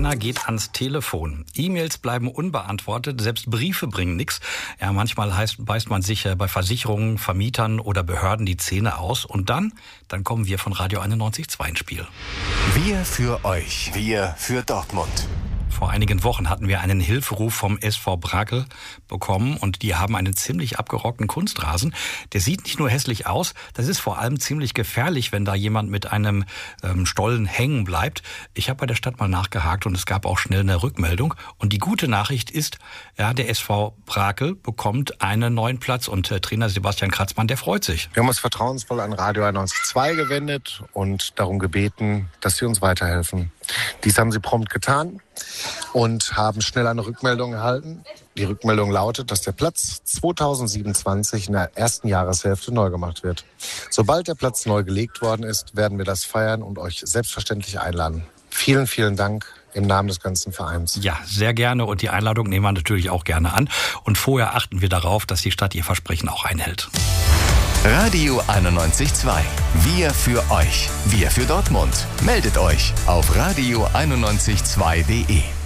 Keiner geht ans Telefon. E-Mails bleiben unbeantwortet, selbst Briefe bringen nichts. Ja, manchmal beißt man sich bei Versicherungen, Vermietern oder Behörden die Zähne aus. Und dann kommen wir von Radio 91.2 ins Spiel. Wir für euch. Wir für Dortmund. Vor einigen Wochen hatten wir einen Hilferuf vom SV Brakel bekommen und die haben einen ziemlich abgerockten Kunstrasen. Der sieht nicht nur hässlich aus, das ist vor allem ziemlich gefährlich, wenn da jemand mit einem Stollen hängen bleibt. Ich habe bei der Stadt mal nachgehakt und es gab auch schnell eine Rückmeldung. Und die gute Nachricht ist, ja, der SV Brakel bekommt einen neuen Platz und Trainer Sebastian Kratzmann, der freut sich. Wir haben uns vertrauensvoll an Radio 91.2 gewendet und darum gebeten, dass sie uns weiterhelfen. Dies haben sie prompt getan und haben schnell eine Rückmeldung erhalten. Die Rückmeldung lautet, dass der Platz 2027 in der ersten Jahreshälfte neu gemacht wird. Sobald der Platz neu gelegt worden ist, werden wir das feiern und euch selbstverständlich einladen. Vielen, vielen Dank im Namen des ganzen Vereins. Ja, sehr gerne und die Einladung nehmen wir natürlich auch gerne an. Und vorher achten wir darauf, dass die Stadt ihr Versprechen auch einhält. Radio 91.2. Wir für euch. Wir für Dortmund. Meldet euch auf radio912.de.